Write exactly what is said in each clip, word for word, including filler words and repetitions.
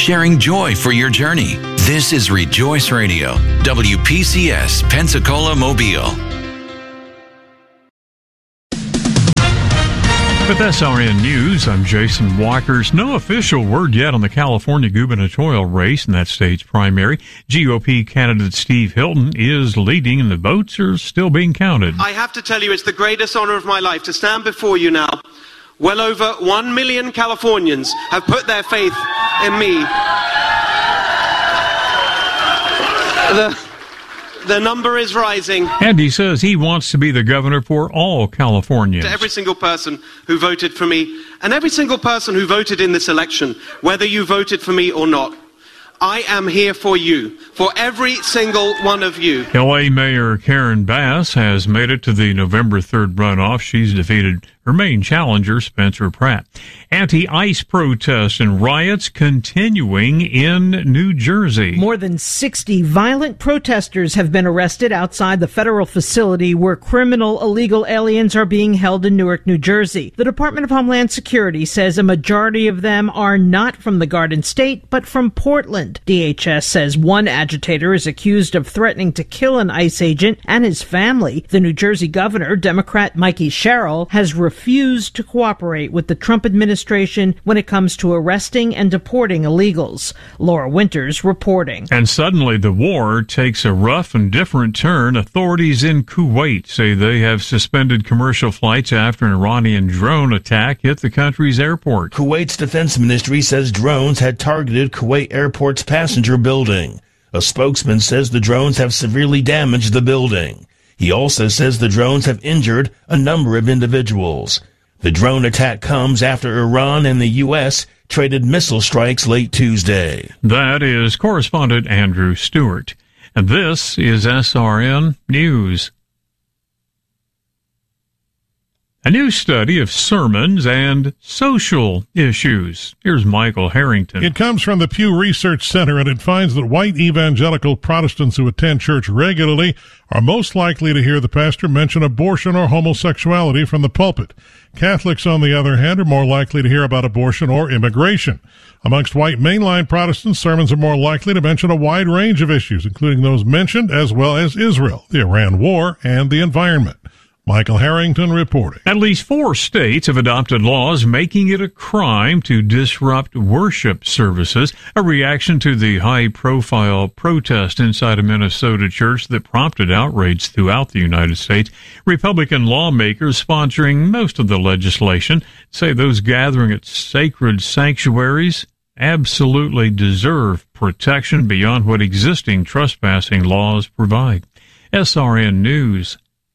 sharing joy for your journey. This is Rejoice Radio, W P C S, Pensacola, Mobile. With S R N News, I'm Jason Walkers. No official word yet on the California gubernatorial race in that state's primary. G O P candidate Steve Hilton is leading, and the votes are still being counted. I have to tell you, it's the greatest honor of my life to stand before you now. Well over one million Californians have put their faith in me. The... The number is rising. And he says he wants to be the governor for all Californians. To every single person who voted for me, and every single person who voted in this election, whether you voted for me or not, I am here for you, for every single one of you. L A Mayor Karen Bass has made it to the November third runoff. She's defeated her main challenger, Spencer Pratt. Anti-ICE protests and riots continuing in New Jersey. More than sixty violent protesters have been arrested outside the federal facility where criminal illegal aliens are being held in Newark, New Jersey. The Department of Homeland Security says a majority of them are not from the Garden State, but from Portland. D H S says one agitator is accused of threatening to kill an ICE agent and his family. The New Jersey governor, Democrat Mikey Sherrill, has refused to cooperate with the Trump administration when it comes to arresting and deporting illegals. Laura Winters reporting. And suddenly the war takes a rough and different turn. Authorities in Kuwait say they have suspended commercial flights after an Iranian drone attack hit the country's airport. Kuwait's defense ministry says drones had targeted Kuwait airport's passenger building. A spokesman says the drones have severely damaged the building. He also says the drones have injured a number of individuals. The drone attack comes after Iran and the U S traded missile strikes late Tuesday. That is correspondent Andrew Stewart. And this is S R N News. A new study of sermons and social issues. Here's Michael Harrington. It comes from the Pew Research Center, and it finds that white evangelical Protestants who attend church regularly are most likely to hear the pastor mention abortion or homosexuality from the pulpit. Catholics, on the other hand, are more likely to hear about abortion or immigration. Amongst white mainline Protestants, sermons are more likely to mention a wide range of issues, including those mentioned, as well as Israel, the Iran war, and the environment. Michael Harrington reporting. At least four states have adopted laws making it a crime to disrupt worship services, a reaction to the high-profile protest inside a Minnesota church that prompted outrage throughout the United States. Republican lawmakers sponsoring most of the legislation say those gathering at sacred sanctuaries absolutely deserve protection beyond what existing trespassing laws provide. S R N News.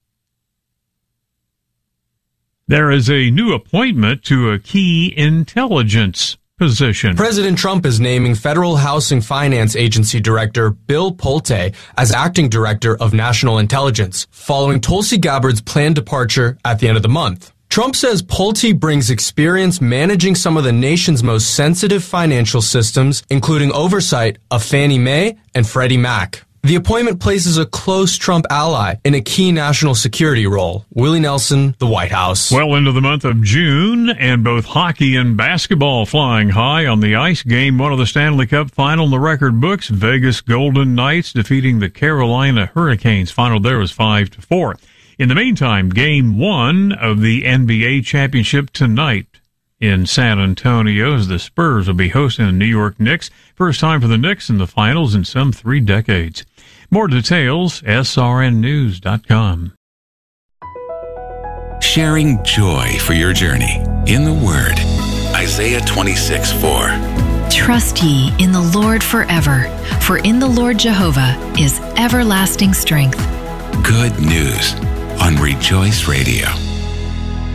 There is a new appointment to a key intelligence position. President Trump is naming Federal Housing Finance Agency Director Bill Pulte as acting director of national intelligence, following Tulsi Gabbard's planned departure at the end of the month. Trump says Pulte brings experience managing some of the nation's most sensitive financial systems, including oversight of Fannie Mae and Freddie Mac. The appointment places a close Trump ally in a key national security role. Willie Nelson, the White House. Well into the month of June, and both hockey and basketball flying high on the ice. Game one of the Stanley Cup final in the record books. Vegas Golden Knights defeating the Carolina Hurricanes. Final there was five to four. In the meantime, game one of the N B A championship tonight in San Antonio as the Spurs will be hosting the New York Knicks. First time for the Knicks in the finals in some three decades. More details, S R N news dot com. Sharing joy for your journey in the Word. Isaiah twenty-six four. Trust ye in the Lord forever, for in the Lord Jehovah is everlasting strength. Good news on Rejoice Radio.